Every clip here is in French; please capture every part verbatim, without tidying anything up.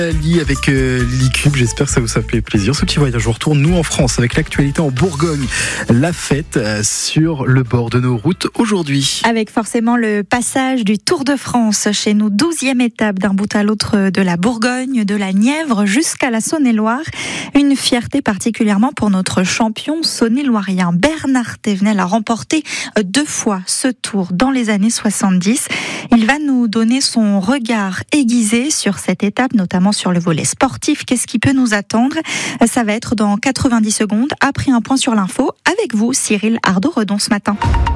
Ali avec euh, Lily Cube, j'espère que ça vous a fait plaisir. Ce petit voyage, on retourne nous en France avec l'actualité en Bourgogne. La fête euh, sur le bord de nos routes aujourd'hui. Avec forcément le passage du Tour de France chez nous, douzième étape d'un bout à l'autre de la Bourgogne, de la Nièvre jusqu'à la Saône-et-Loire. Une fierté particulièrement pour notre champion saône-et-loirien. Bernard Thévenet a remporté deux fois ce tour dans les années soixante-dix. Il va nous donner son regard aiguisé sur cette étape, notamment sur le volet sportif. Qu'est-ce qui peut nous attendre ? Ça va être dans quatre-vingt-dix secondes, après un point sur l'info, avec vous, Cyril Ardo-Redon, ce matin.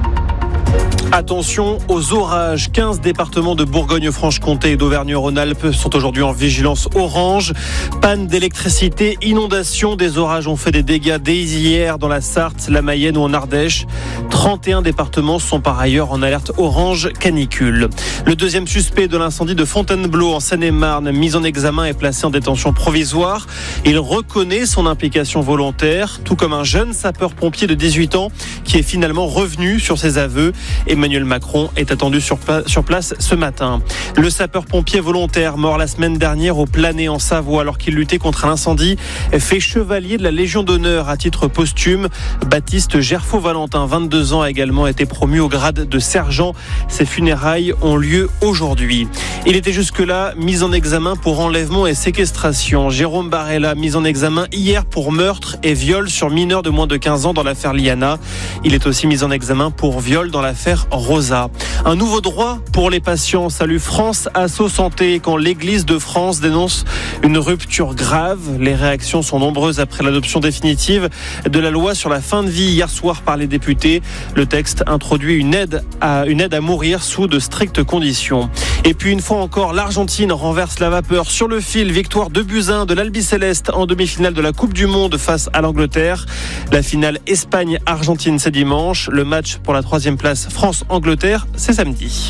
Attention aux orages. quinze départements de Bourgogne-Franche-Comté et d'Auvergne-Rhône-Alpes sont aujourd'hui en vigilance orange. Panne d'électricité, inondation. Des orages ont fait des dégâts dès hier dans la Sarthe, la Mayenne ou en Ardèche. trente et un départements sont par ailleurs en alerte orange canicule. Le deuxième suspect de l'incendie de Fontainebleau en Seine-et-Marne, mis en examen et placé en détention provisoire. Il reconnaît son implication volontaire, tout comme un jeune sapeur-pompier de dix-huit ans qui est finalement revenu sur ses aveux. Emmanuel Macron est attendu sur, sur place ce matin. Le sapeur-pompier volontaire mort la semaine dernière au Planay en Savoie alors qu'il luttait contre un incendie fait chevalier de la Légion d'honneur à titre posthume. Baptiste Gerfaux-Valentin, vingt-deux ans, a également été promu au grade de sergent. Ses funérailles ont lieu aujourd'hui. Il était jusque-là mis en examen pour enlèvement et séquestration. Jérôme Barella, mis en examen hier pour meurtre et viol sur mineur de moins de quinze ans dans l'affaire Liana. Il est aussi mis en examen pour viol dans l'affaire Rosa. Un nouveau droit pour les patients. Salut France Asso Santé quand l'Église de France dénonce une rupture grave. Les réactions sont nombreuses après l'adoption définitive de la loi sur la fin de vie hier soir par les députés. Le texte introduit une aide à, une aide à mourir sous de strictes conditions. Et puis une fois encore, l'Argentine renverse la vapeur sur le fil. Victoire deux buts à un de l'Albi Céleste en demi-finale de la Coupe du Monde face à l'Angleterre. La finale Espagne-Argentine, c'est dimanche. Le match pour la troisième place France-Angleterre, c'est samedi.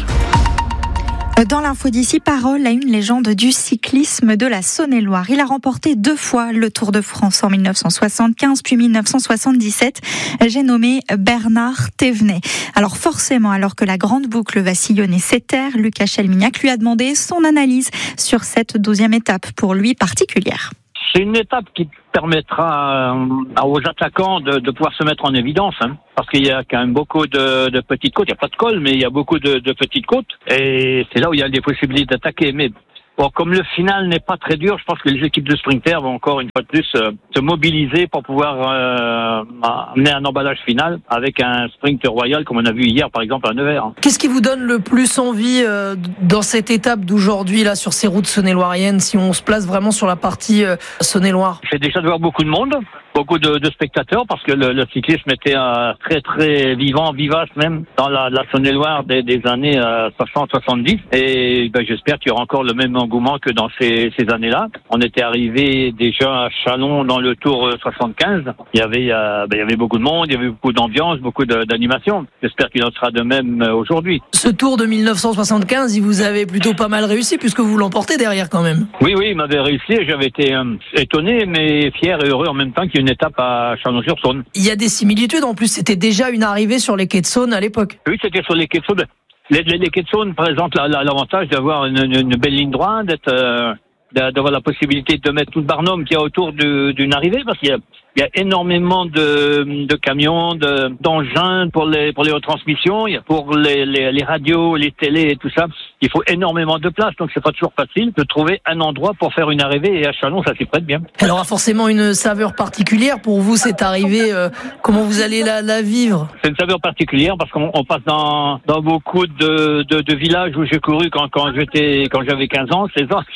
Dans l'info d'ici, parole à une légende du cyclisme de la Saône-et-Loire. Il a remporté deux fois le Tour de France en dix-neuf cent soixante-quinze puis dix-neuf cent soixante-dix-sept. J'ai nommé Bernard Thévenet. Alors forcément, alors que la grande boucle va sillonner ses terres, Lucas Chelmignac lui a demandé son analyse sur cette douzième étape, pour lui particulière. C'est une étape qui permettra aux attaquants de, de pouvoir se mettre en évidence, hein, parce qu'il y a quand même beaucoup de, de petites côtes. Il n'y a pas de col, mais il y a beaucoup de, de petites côtes. Et c'est là où il y a des possibilités d'attaquer. Mais bon, comme le final n'est pas très dur, je pense que les équipes de sprinters vont encore une fois de plus euh, se mobiliser pour pouvoir euh, amener un emballage final avec un sprint royal comme on a vu hier par exemple à Nevers. Qu'est-ce qui vous donne le plus envie euh, dans cette étape d'aujourd'hui là sur ces routes saône-et-loiriennes, si on se place vraiment sur la partie euh, Saône-et-Loire? C'est déjà de voir beaucoup de monde, beaucoup de, de spectateurs parce que le, le cyclisme était euh, très très vivant, vivace même dans la, la Saône-et-Loire des, des années euh, soixante soixante-dix et ben, j'espère qu'il y aura encore le même engouement que dans ces, ces années-là. On était arrivé déjà à Châlons dans le Tour soixante-quinze. Il y avait, euh, ben, il y avait beaucoup de monde, il y avait beaucoup d'ambiance, beaucoup de, d'animation. J'espère qu'il en sera de même aujourd'hui. Ce Tour de dix-neuf cent soixante-quinze, il vous avait plutôt pas mal réussi puisque vous l'emportez derrière quand même. Oui, oui, il m'avait réussi et j'avais été euh, étonné mais fier et heureux en même temps qu'il y ait une étape à Chalon-sur-Saône. Il y a des similitudes en plus, c'était déjà une arrivée sur les quais de Saône à l'époque. Oui, c'était sur les quais de Saône. Les, les, les quais de Saône présentent la, la, l'avantage d'avoir une, une, une belle ligne droite, d'être, euh, d'avoir la possibilité de mettre tout le barnum qu'il y a autour de, d'une arrivée, parce qu'il y a, il y a énormément de, de camions, de, d'engins pour les, pour les retransmissions, il y a pour les, les, les radios, les télés et tout ça. Il faut énormément de place, donc c'est pas toujours facile de trouver un endroit pour faire une arrivée, et à Châlons, ça s'y prête bien. Elle aura forcément une saveur particulière pour vous, cette arrivée. Euh, comment vous allez la, la vivre? C'est une saveur particulière parce qu'on on passe dans, dans beaucoup de, de, de villages où j'ai couru quand, quand j'étais, quand j'avais quinze ans, seize ans.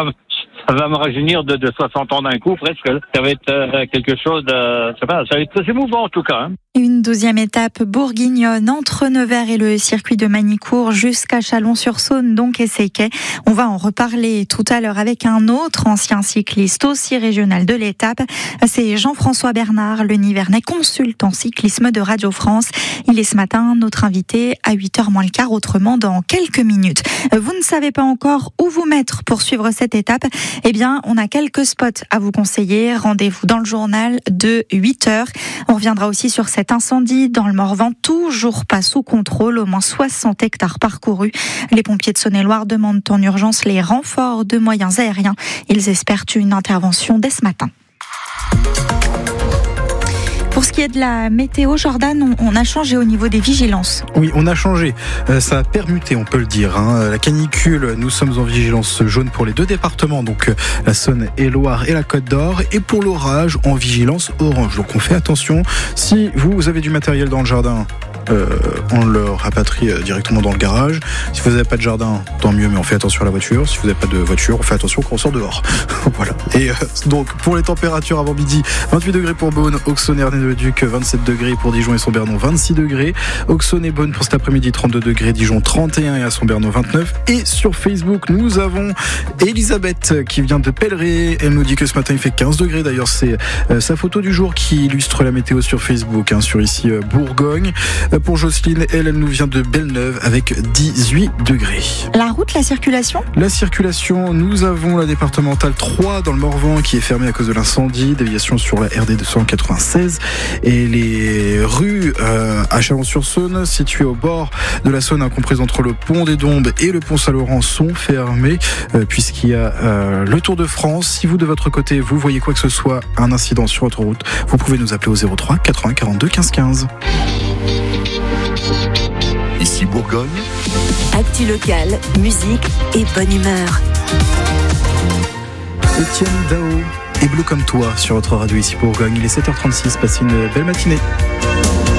Ça va me rajeunir de, de soixante ans d'un coup, presque. Ça va être euh, quelque chose de, je sais pas, ça va être très émouvant en tout cas. Hein. Une douzième étape bourguignonne entre Nevers et le circuit de Magny-Cours jusqu'à Chalon-sur-Saône, donc et ses quais. On va en reparler tout à l'heure avec un autre ancien cycliste aussi régional de l'étape. C'est Jean-François Bernard, le Nivernais, consultant cyclisme de Radio France. Il est ce matin notre invité à huit heures moins le quart, autrement dans quelques minutes. Vous ne savez pas encore où vous mettre pour suivre cette étape? Eh bien, on a quelques spots à vous conseiller. Rendez-vous dans le journal de huit heures. On reviendra aussi sur cette cet incendie dans le Morvan, toujours pas sous contrôle, au moins soixante hectares parcourus. Les pompiers de Saône-et-Loire demandent en urgence les renforts de moyens aériens. Ils espèrent une intervention dès ce matin. Pour ce qui est de la météo, Jordan, on a changé au niveau des vigilances. Oui, on a changé. Ça a permuté, on peut le dire. Hein. La canicule, nous sommes en vigilance jaune pour les deux départements, donc la Saône-et-Loire et la Côte d'Or. Et pour l'orage, en vigilance orange. Donc on fait attention. Si vous avez du matériel dans le jardin, Euh, on le rapatrie directement dans le garage. Si vous n'avez pas de jardin, tant mieux, mais on fait attention à la voiture. Si vous n'avez pas de voiture, on fait attention quand on sort dehors. Voilà. Et euh, donc, pour les températures avant midi, vingt-huit degrés pour Beaune, Auxonne, Ernée-le-Duc, vingt-sept degrés pour Dijon et Saint-Bernon, vingt-six degrés. Auxonne et Beaune pour cet après-midi, trente-deux degrés. Dijon, trente et un et à Saint-Bernon, vingt-neuf. Et sur Facebook, nous avons Elisabeth qui vient de Pèleray. Elle nous dit que ce matin, il fait quinze degrés. D'ailleurs, c'est euh, sa photo du jour qui illustre la météo sur Facebook, hein, sur ici euh, Bourgogne. Pour Jocelyne, elle, elle nous vient de Belle-Neuve avec dix-huit degrés. La route, la circulation ? La circulation, nous avons la départementale trois dans le Morvan qui est fermée à cause de l'incendie, déviation sur la R D deux cent quatre-vingt-seize et les rues euh, à Chalon-sur-Saône, situées au bord de la Saône, comprises entre le pont des Dombes et le pont Saint-Laurent, sont fermées euh, puisqu'il y a euh, le Tour de France. Si vous, de votre côté, vous voyez quoi que ce soit, un incident sur votre route, vous pouvez nous appeler au zéro trois quatre-vingts quarante-deux quinze quinze. Ici Bourgogne. Actu locale, musique et bonne humeur. Etienne Dao et Bleu comme toi sur votre radio ici Bourgogne. Il est sept heures trente-six, passez une belle matinée.